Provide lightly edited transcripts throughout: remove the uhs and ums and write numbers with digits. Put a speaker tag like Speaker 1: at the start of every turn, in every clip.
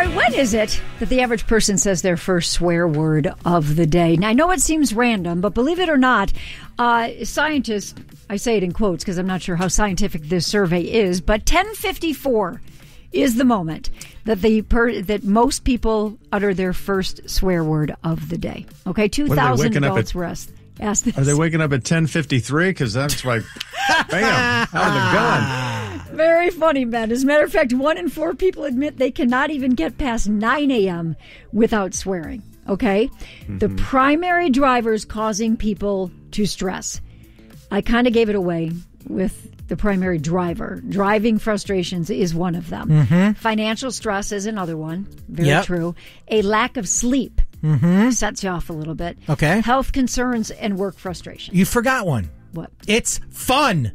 Speaker 1: right, when is it that the average person says their first swear word of the day? Now, I know it seems random, but believe it or not, scientists, I say it in quotes because I'm not sure how scientific this survey is, but 10:54 is the moment that that most people utter their first swear word of the day. Okay, 2,000 adults were asked this.
Speaker 2: Are they waking up at 10:53? Because that's like, bam, out of the gun.
Speaker 1: Very funny, man. As a matter of fact, 1 in 4 people admit they cannot even get past 9 a.m. without swearing. Okay? Mm-hmm. The primary drivers causing people to stress. I kind of gave it away with the primary driver. Driving frustrations is one of them. Mm-hmm. Financial stress is another one. Very true. A lack of sleep sets you off a little bit.
Speaker 3: Okay.
Speaker 1: Health concerns and work frustration.
Speaker 3: You forgot one.
Speaker 1: What?
Speaker 3: It's fun.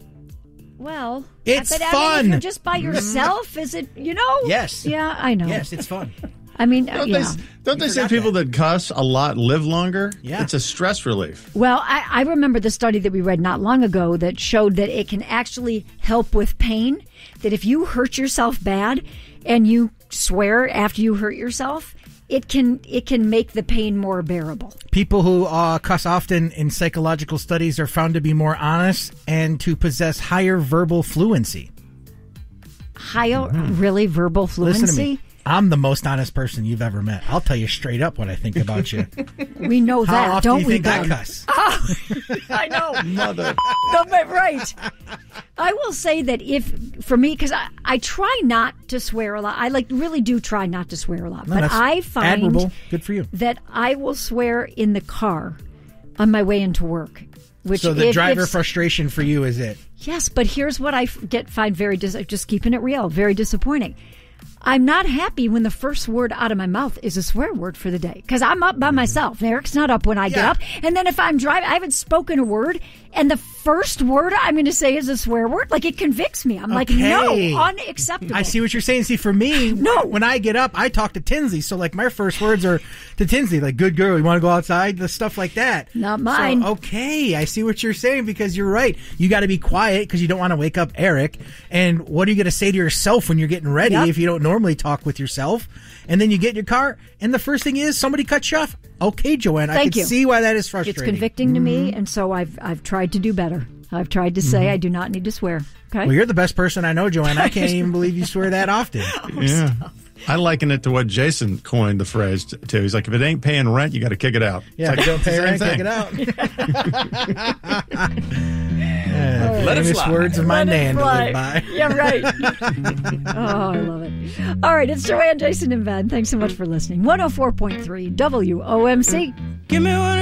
Speaker 1: Well,
Speaker 3: it's
Speaker 1: fun.
Speaker 3: I mean,
Speaker 1: if you're just by yourself, is it,
Speaker 3: Yes.
Speaker 1: Yeah, I know.
Speaker 3: Yes, it's fun.
Speaker 1: I mean,
Speaker 2: Don't they say people that cuss a lot live longer?
Speaker 3: Yeah.
Speaker 2: It's a stress relief.
Speaker 1: Well, I remember the study that we read not long ago that showed that it can actually help with pain, that if you hurt yourself bad and you swear after you hurt yourself, it can make the pain more bearable.
Speaker 3: People who cuss often in psychological studies are found to be more honest and to possess higher verbal fluency.
Speaker 1: Higher, really, verbal fluency?
Speaker 3: Listen to me. I'm the most honest person you've ever met. I'll tell you straight up what I think about you.
Speaker 1: We know that,
Speaker 3: How often
Speaker 1: don't
Speaker 3: do you
Speaker 1: we?
Speaker 3: think I cuss?
Speaker 1: Oh, I know.
Speaker 2: Mother.
Speaker 1: Right. I will say that for me, because I try not to swear a lot. I really do try not to swear a lot.
Speaker 3: No,
Speaker 1: but I find
Speaker 3: admirable. Good for you.
Speaker 1: that I will swear in the car on my way into work.
Speaker 3: So the driver frustration for you is it?
Speaker 1: Yes, but here's what I find very, just keeping it real, very disappointing. I'm not happy when the first word out of my mouth is a swear word for the day. Because I'm up by myself. Eric's not up when I get up. And then if I'm driving, I haven't spoken a word, and the first word I'm going to say is a swear word. Like, it convicts me. I'm like, no, unacceptable.
Speaker 3: I see what you're saying. See, for me, when I get up, I talk to Tinsley. So, like, my first words are to Tinsley, like, good girl, you want to go outside? The stuff like that.
Speaker 1: Not mine.
Speaker 3: So, okay, I see what you're saying, because you're right. You got to be quiet because you don't want to wake up Eric. And what are you going to say to yourself when you're getting ready if you don't normally talk with yourself? And then you get in your car, and the first thing is somebody cuts you off. Okay, Joanne, I can see why that is frustrating.
Speaker 1: It's convicting to me, and so I've tried to do better. I've tried to say I do not need to swear. Okay.
Speaker 3: Well, you're the best person I know, Joanne. I can't even believe you swear that often.
Speaker 2: Yeah. I liken it to what Jason coined the phrase to. He's like, if it ain't paying rent, you got to kick it out.
Speaker 3: Yeah, if you don't pay rent, kick it out. Let it fly. Words of my nan to live by.
Speaker 1: Yeah, right. Oh, I love it. All right, it's Joanne, Jason, and Ben. Thanks so much for listening. 104.3 WOMC.
Speaker 4: Give me one.